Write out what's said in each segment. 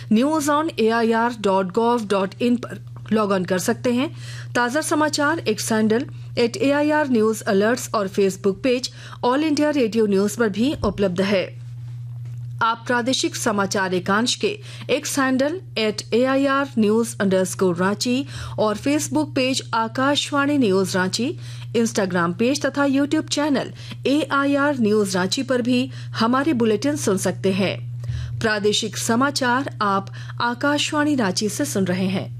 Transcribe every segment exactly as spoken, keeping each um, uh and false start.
News on A I R dot gov dot in पर log on कर सकते हैं। ताज़ा समाचार x handle at A I R news alerts और Facebook page all India radio news पर भी उपलब्ध है। आप प्रादेशिक समाचार एकांश के x handle at A I R news underscore Ranchi और Facebook page Akashvani news Ranchi, Instagram page तथा YouTube channel A I R news Ranchi पर भी हमारे बुलेटिन सुन सकते हैं। प्रादेशिक समाचार आप आकाशवाणी रांची से सुन रहे हैं।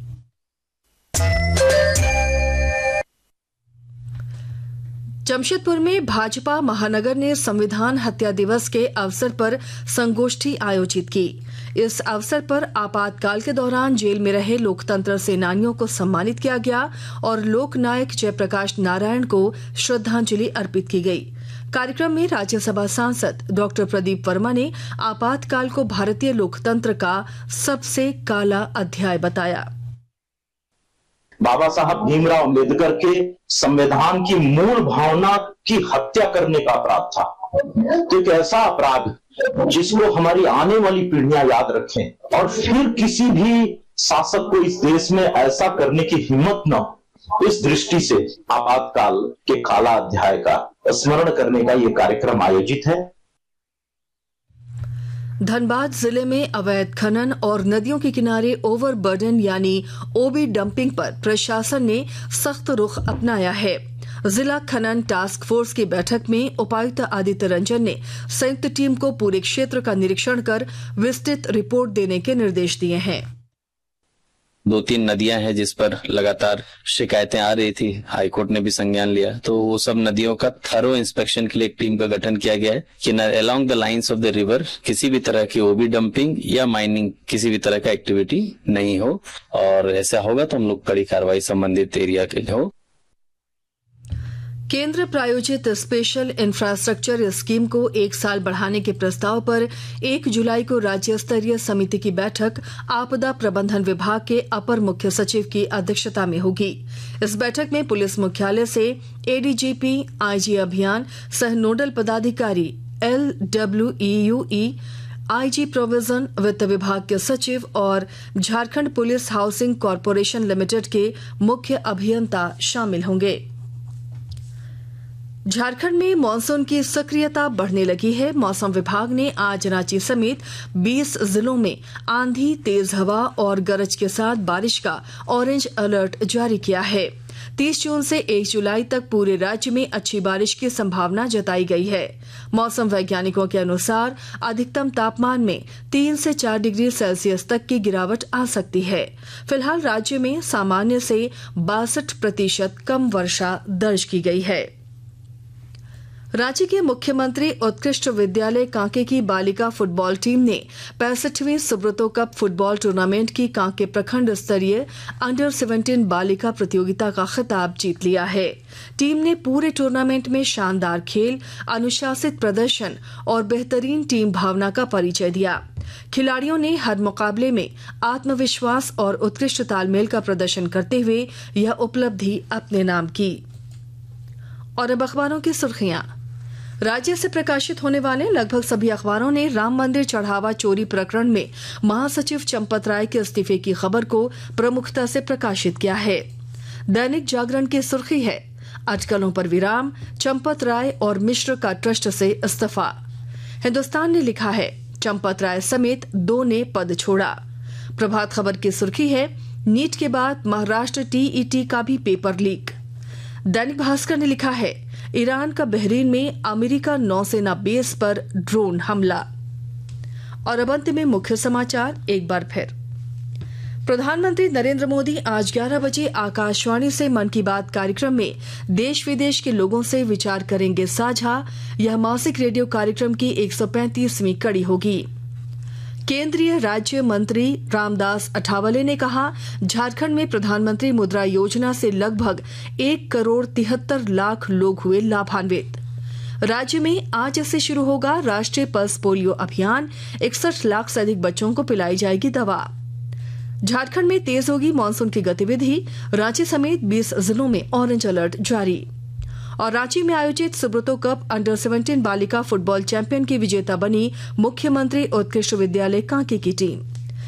जमशेदपुर में भाजपा महानगर ने संविधान हत्या दिवस के अवसर पर संगोष्ठी आयोजित की। इस अवसर पर आपातकाल के दौरान जेल में रहे लोकतंत्र सेनानियों को सम्मानित किया गया और लोकनायक जयप्रकाश नारायण को श्रद्धांजलि अर्पित की गई। कार्यक्रम में राज्यसभा सांसद डॉक्टर प्रदीप वर्मा ने आपातकाल को भारतीय लोकतंत्र का सबसे काला अध्याय बताया। बाबा साहब भीमराव अम्बेडकर के संविधान की मूल भावना की हत्या करने का अपराध था। तो एक ऐसा अपराध जिसको हमारी आने वाली पीढ़ियां याद रखें और फिर किसी भी शासक को इस देश में ऐसा करने की हिम्मत न हो। इस दृष्टि से आपातकाल के काला अध्याय का स्मरण करने का ये कार्यक्रम आयोजित है। धनबाद जिले में अवैध खनन और नदियों के किनारे ओवरबर्डन यानी ओबी डंपिंग पर प्रशासन ने सख्त रुख अपनाया है। जिला खनन टास्क फोर्स की बैठक में उपायुक्त आदित्य रंजन ने संयुक्त टीम को पूरे क्षेत्र का निरीक्षण कर विस्तृत रिपोर्ट देने के निर्देश दिए हैं। दो तीन नदियां हैं जिस पर लगातार शिकायतें आ रही थी, हाईकोर्ट ने भी संज्ञान लिया, तो वो सब नदियों का थरो इंस्पेक्शन के लिए एक टीम का गठन किया गया है कि along the lines of the river किसी भी तरह की ओबी डंपिंग या माइनिंग किसी भी तरह का एक्टिविटी नहीं हो, और ऐसा होगा तो हम लोग कड़ी कार्रवाई संबंधित एरिया के लिए हो। केंद्र प्रायोजित स्पेशल इंफ्रास्ट्रक्चर स्कीम को एक साल बढ़ाने के प्रस्ताव पर एक जुलाई को राज्य स्तरीय समिति की बैठक आपदा प्रबंधन विभाग के अपर मुख्य सचिव की अध्यक्षता में होगी। इस बैठक में पुलिस मुख्यालय से ए डी जी पी, आई जी अभियान सह नोडल पदाधिकारी, एल डब्ल्यू ई यू ई, आई जी प्रोविजन, वित्त विभाग के सचिव और Jharkhand police housing corporation limited के मुख्य अभियंता शामिल होंगे। झारखंड में मानसून की सक्रियता बढ़ने लगी है। मौसम विभाग ने आज रांची समेत बीस जिलों में आंधी, तेज हवा और गरज के साथ बारिश का ऑरेंज अलर्ट जारी किया है। तीस जून से एक जुलाई तक पूरे राज्य में अच्छी बारिश की संभावना जताई गई है। मौसम वैज्ञानिकों के अनुसार अधिकतम तापमान में तीन से चार डिग्री सेल्सियस तक की गिरावट आ सकती है। फिलहाल राज्य में सामान्य से बासठ प्रतिशत कम वर्षा दर्ज की गई है। रांची के मुख्यमंत्री उत्कृष्ट विद्यालय कांके की बालिका फुटबॉल टीम ने पैंसठवीं सुब्रतो कप फुटबॉल टूर्नामेंट की कांके प्रखंड स्तरीय अंडर सेवेंटीन बालिका प्रतियोगिता का खिताब जीत लिया है। टीम ने पूरे टूर्नामेंट में शानदार खेल, अनुशासित प्रदर्शन और बेहतरीन टीम भावना का परिचय दिया। खिलाड़ियों ने हर मुकाबले में आत्मविश्वास और उत्कृष्ट तालमेल का प्रदर्शन करते हुए यह उपलब्धि अपने नाम की। और अब अखबारों की सुर्खियां। राज्य से प्रकाशित होने वाले लगभग सभी अखबारों ने राम मंदिर चढ़ावा चोरी प्रकरण में महासचिव चंपत राय के इस्तीफे की खबर को प्रमुखता से प्रकाशित किया है। दैनिक जागरण की सुर्खी है, अटकलों पर विराम, चंपत राय और मिश्र का ट्रस्ट से इस्तीफा। हिंदुस्तान ने लिखा है, चंपत राय समेत दो ने पद छोड़ा। प्रभात खबर की सुर्खी है, नीट के बाद महाराष्ट्र टी ई टी का भी पेपर लीक। दैनिक भास्कर ने लिखा है, ईरान का बहरीन में अमेरिका नौसेना बेस पर ड्रोन हमला। और अब अंत में मुख्य समाचार एक बार फिर। प्रधानमंत्री नरेंद्र मोदी आज ग्यारह बजे आकाशवाणी से मन की बात कार्यक्रम में देश विदेश के लोगों से विचार करेंगे साझा। यह मासिक रेडियो कार्यक्रम की एक सौ पैंतीसवीं कड़ी होगी। केंद्रीय राज्य मंत्री रामदास अठावले ने कहा, झारखंड में प्रधानमंत्री मुद्रा योजना से लगभग एक करोड़ तिहत्तर लाख लोग हुए लाभान्वित। राज्य में आज से शुरू होगा राष्ट्रीय पल्स पोलियो अभियान, इकसठ लाख से अधिक बच्चों को पिलाई जाएगी दवा। झारखंड में तेज होगी मानसून की गतिविधि, रांची समेत बीस जिलों में ऑरेंज अलर्ट जारी। और रांची में आयोजित सुब्रतो कप अंडर सेवेंटीन बालिका फुटबॉल चैंपियन की विजेता बनी मुख्यमंत्री उत्कृष्ट विद्यालय कांके की टीम।